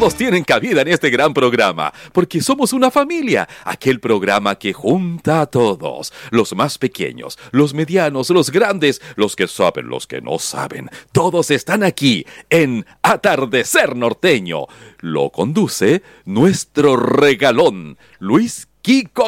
todos tienen cabida en este gran programa, porque somos una familia, aquel programa que junta a todos, los más pequeños, los medianos, los grandes, los que saben, los que no saben, todos están aquí en Atardecer Norteño. Lo conduce nuestro regalón, Luis Kiko